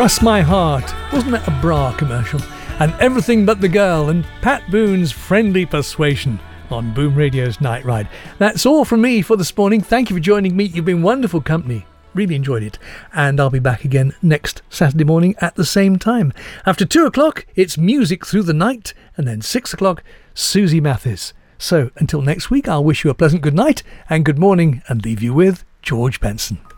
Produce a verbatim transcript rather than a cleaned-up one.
Trust My Heart. Wasn't that a bra commercial? And Everything But the Girl and Pat Boone's Friendly Persuasion on Boom Radio's Night Ride. That's all from me for this morning. Thank you for joining me. You've been wonderful company. Really enjoyed it. And I'll be back again next Saturday morning at the same time. After two o'clock, it's Music Through the Night. And then six o'clock, Susie Mathis. So until next week, I'll wish you a pleasant good night and good morning and leave you with George Benson.